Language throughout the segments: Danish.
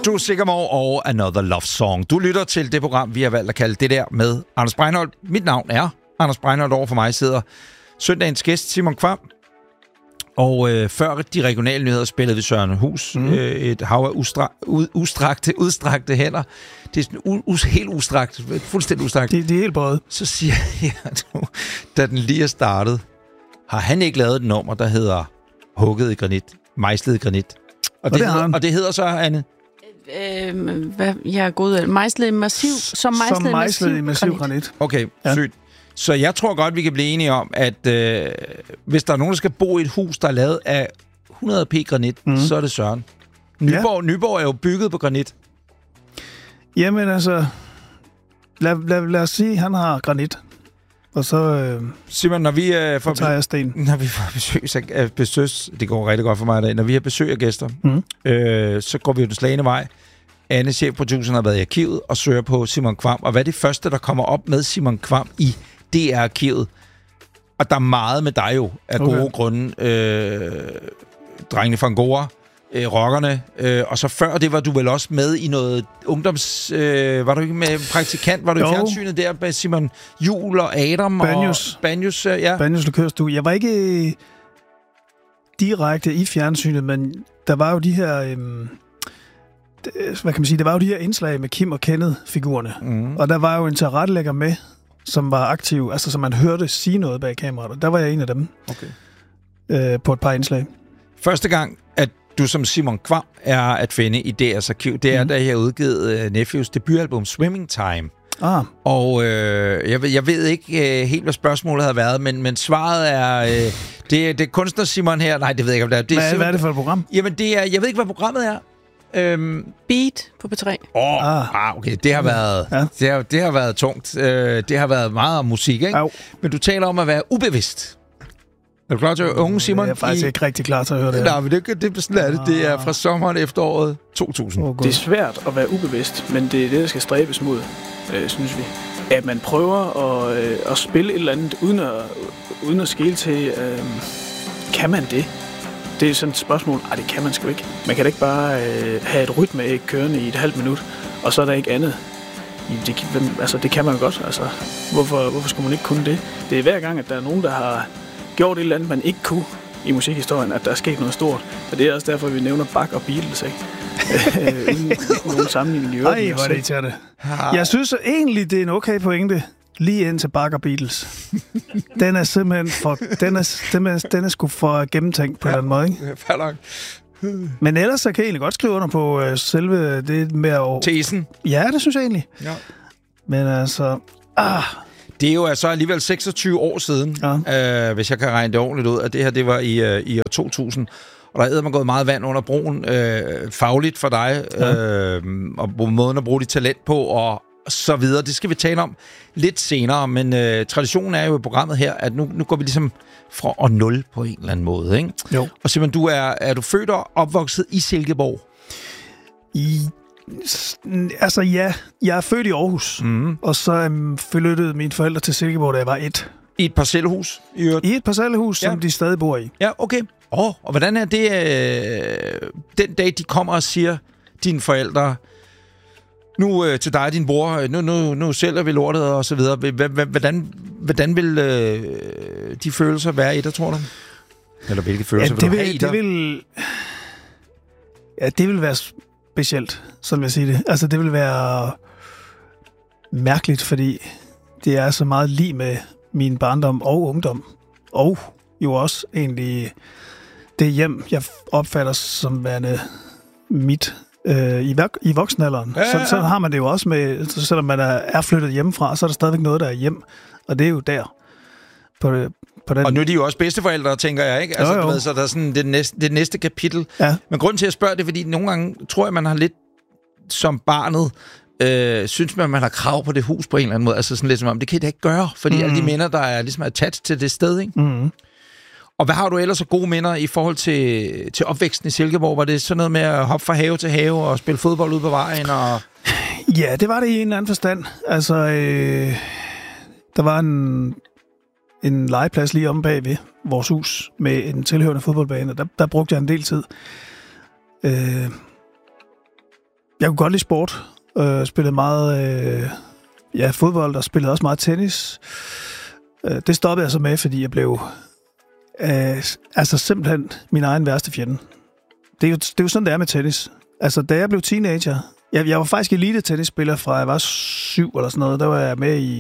True Sycamore og Another Love Song. Du lytter til det program, vi har valgt at kalde Det Der med Anders Breinholt. Mit navn er Anders Breinholt. Over for mig sidder søndagens gæst Simon Kvam. Og før de regionale nyheder spillede vi Søren Hus. Et hav af udstrakte hænder. Det er sådan helt udstrakt. Fuldstændig udstrakt. Det er helt bøjet. Så siger jeg, da den lige er startet, har han ikke lavet et nummer, der hedder Hugget i granit, mejslet i granit. Og det hedder så, Anne? Jeg er god af mejslet i massiv, som mejslet i massiv granit. Okay, sygt. Så jeg tror godt, vi kan blive enige om, at hvis der er nogen, der skal bo i et hus, der er lavet af 100 p granit, så er det Søren. Nyborg er jo bygget på granit. Jamen altså, lad os sige, at han har granit. Og så Simon, når vi tager jeg sten. Når vi får besøg, det går rigtig godt for mig i dag, når vi har besøg af gæster, så går vi jo den slagende vej. Anne, chefproduceren, har været i arkivet og søger på Simon Kvam. Og hvad er det første, der kommer op med Simon Kvam i DR-arkivet? Og der er meget med dig jo, af gode grunde. Drengene fra Angora, rockerne. Og så før det var du vel også med i noget ungdoms... var du ikke med praktikant? Var du i fjernsynet der med Simon Juhl og Adam? Banyus, ja. Banyus Likørstue. Jeg var ikke direkte i fjernsynet, men der var jo de her... hvad kan man sige? Der var jo de her indslag med Kim og Kenneth-figurerne. Og der var jo en tilrettelægger med, som var aktiv, altså som man hørte sige noget bag kameraet. Og der var jeg en af dem. Okay. På et par indslag. Første gang, at du som Simon Kvam er at finde i DR's arkiv, det er, da jeg har udgivet Nephews debutalbum Swimming Time. Og jeg ved ikke helt, hvad spørgsmålet havde været, men svaret er... det er kunstner Simon her. Nej, det ved jeg ikke, om det er. Hvad er det for et program? Jamen, det er... Jeg ved ikke, hvad programmet er. Beat på P3. Okay. Det har været det har været tungt. Det har været meget musik, ikke? Men du taler om at være ubevidst. Er du klar til at høre unge Simon? Jeg er faktisk ikke rigtig klar til at høre det. Nej, men det sådan er det. Det er fra sommeren efteråret 2000. Det er svært at være ubevidst, men det er det, der skal stræbes mod, synes vi. At man prøver at spille et eller andet uden at skele til, kan man det? Det er sådan et spørgsmål, det kan man sgu ikke. Man kan da ikke bare have et rytme kørende i et halvt minut, og så er der ikke andet. Det kan man jo godt. Altså, hvorfor skulle man ikke kunne det? Det er hver gang, at der er nogen, der har gjort et eller andet, man ikke kunne i musikhistorien, at der er sket noget stort. Og det er også derfor, vi nævner Bach og Beatles, ikke? Uden nogen sammenligning i øvrigt. Hvor er det irriterende. Jeg synes egentlig, det er en okay pointe. Lige ind til Bach og Beatles. Den er simpelthen den er sgu for gennemtænkt på en eller anden måde, ikke? Men ellers så kan jeg egentlig godt skrive under på selve det med at... Tesen? Ja, det synes jeg egentlig. Ja. Men altså... Det er jo altså alligevel 26 år siden, hvis jeg kan regne det ordentligt ud, at det her, det var i år 2000. Og der er man gået meget vand under broen, fagligt for dig, og måden at bruge dit talent på, og så videre. Det skal vi tale om lidt senere, men traditionen er jo i programmet her, at nu går vi ligesom fra og 0 på en eller anden måde, ikke? Jo. Og Simon, er du født og opvokset i Silkeborg? Altså ja, jeg er født i Aarhus, og så flyttede mine forældre til Silkeborg, da jeg var 1. I et parcelhus? I et parcelhus, som de stadig bor i. Ja, okay. Og hvordan er det, den dag, de kommer og siger, dine forældre, nu til dig og din bror, nu sælger vi lortet og så videre. Hvordan vil de følelser være i dig, tror du? Eller hvilke følelser vil du have i dig? Det vil være specielt, sådan vil jeg sige det. Altså, det vil være mærkeligt, fordi det er så meget lige med min barndom og ungdom. Og jo også egentlig det hjem, jeg opfatter som værende mit i voksenalderen. Ja. Så har man det jo også med, selvom man er flyttet hjemmefra, så er der stadigvæk noget, der er hjem. Og det er jo der. På den. Og nu er de jo også bedsteforældre, tænker jeg, ikke? Altså, jo. Du ved, så der er sådan det næste kapitel. Ja. Men grunden til at spørge det, fordi nogle gange tror jeg, man har lidt som barnet, synes man har krav på det hus på en eller anden måde. Altså sådan lidt som om, det kan det ikke gøre, fordi alle de minder, der er ligesom attached til det sted, ikke? Mm. Og hvad har du ellers så gode minder i forhold til opvæksten i Silkeborg? Var det sådan noget med at hoppe fra have til have og spille fodbold ude på vejen? Og... Ja, det var det i en eller anden forstand. Altså, der var en legeplads lige om bagved vores hus med en tilhørende fodboldbane, og der brugte jeg en del tid. Jeg kunne godt lide sport. Spillede meget fodbold, og spillede også meget tennis. Det stoppede jeg så med, fordi jeg blev simpelthen min egen værste fjende. Det er jo sådan, det er med tennis. Altså, da jeg blev teenager, jeg var faktisk elite-tennisspiller fra jeg var 7 eller sådan noget. Der var jeg med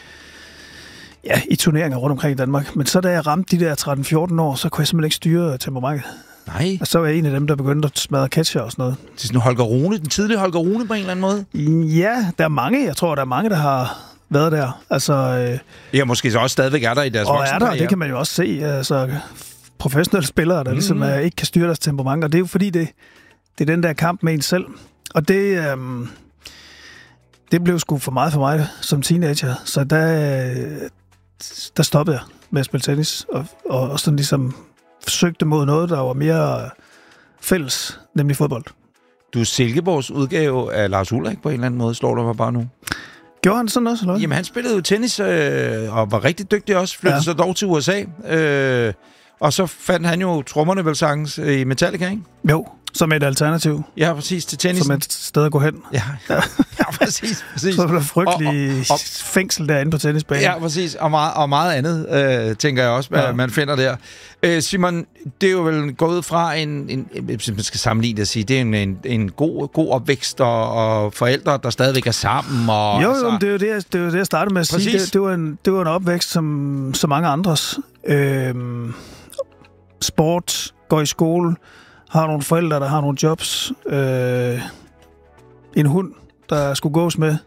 i turneringer rundt omkring i Danmark. Men så da jeg ramte de der 13-14 år, så kunne jeg simpelthen ikke styre temperamentet. Nej. Og så var jeg en af dem, der begyndte at smadre catcher og sådan noget. Det er sådan Holger Rune, den tidlige Holger Rune på en eller anden måde? Ja, der er mange. Jeg tror, der er mange, der har været der. Altså, ja, måske så også stadigvæk er der i deres voksenkarriere. Og er der, det kan man jo også se. Altså, professionelle spillere, der ligesom ikke kan styre deres temperament. Og det er jo fordi, det er den der kamp med en selv. Og det blev sgu for meget for mig som teenager. Så der stoppede jeg med at spille tennis. Og sådan ligesom forsøgte mod noget, der var mere fælles, nemlig fodbold. Du er Silkeborgs udgave af Lars Ulrik på en eller anden måde, slår der mig bare nu. Gjorde han sådan også, eller? Jamen, han spillede jo tennis og var rigtig dygtig også. Flyttede så dog til USA. Og så fandt han jo trommerne vel sangens i Metallica, ikke? Jo, som et alternativ. Ja, præcis, til tennis. Som et sted at gå hen. Ja, præcis. Så var der frygtelig fængsel derinde på tennisbanen. Ja, præcis. Og meget andet, tænker jeg også, man finder der. Simon, det er jo vel gået fra hvis man skal sammenligne det og sige, det er en god opvækst og forældre, der stadigvæk er sammen. Og, jo, det er jo det, jeg startede med at sige. Det var en opvækst som så mange andres. Sport, går i skole, har nogle forældre, der har nogle jobs, en hund, der skulle gås med,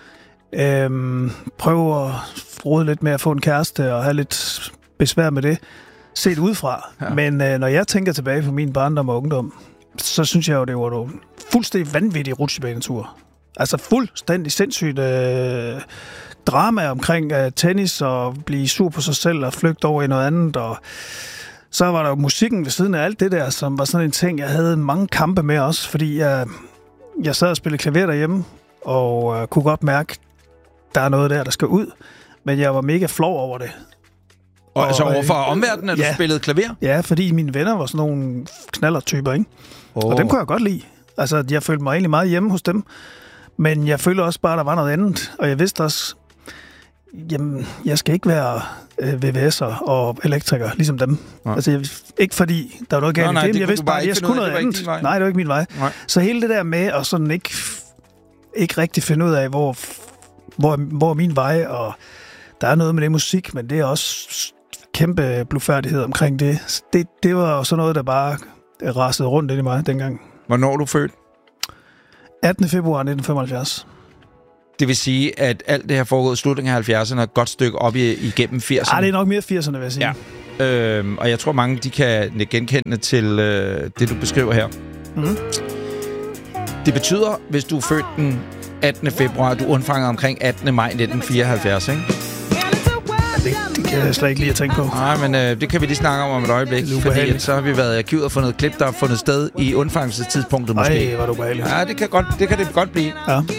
prøve at rode lidt med at få en kæreste og have lidt besvær med det, set udefra. Ja. Men når jeg tænker tilbage på min barndom og ungdom, så synes jeg jo, det var en fuldstændig vanvittig rutsjebanetur. Altså fuldstændig sindssygt drama omkring tennis og blive sur på sig selv og flygte over i noget andet, og så var der jo musikken ved siden af alt det der, som var sådan en ting, jeg havde mange kampe med også, fordi jeg sad og spillede klaver derhjemme, og kunne godt mærke, der er noget der skal ud, men jeg var mega flov over det. Og altså overfor omverdenen, at du spillede klaver? Ja, fordi mine venner var sådan nogle knallertyper, ikke? Og dem kunne jeg godt lide. Altså, jeg følte mig egentlig meget hjemme hos dem, men jeg følte også bare, at der var noget andet, og jeg vidste også, jamen, jeg skal ikke være VVS'er og elektriker, ligesom dem. Ja. Altså, ikke fordi der var noget galt i det, jeg vidste bare, jeg skulle noget andet. Nej, det var ikke min vej. Nej. Så hele det der med at sådan ikke rigtig finde ud af, hvor min vej, og der er noget med det musik, men det er også kæmpe blufærdighed omkring det. Det var sådan noget, der bare rasede rundt ind i mig dengang. Hvornår er du født? 18. februar 1975. Det vil sige, at alt det her foregået i slutningen af 70'erne et godt stykke op igennem 80'erne. Det er nok mere 80'erne, vil jeg sige. Ja. Og jeg tror, mange de kan genkende til det, du beskriver her. Mm-hmm. Det betyder, hvis du er født den 18. februar, du er undfanget omkring 18. maj 1974, ikke? Det kan jeg slet ikke lige at tænke på. Nej, men det kan vi lige snakke om et øjeblik. Fordi så har vi været i arkivet og fundet et klip, der har fundet sted i undfangelsestidspunktet måske. Ej, hvor er du behageligt. Ja, det kan det godt blive. Ja.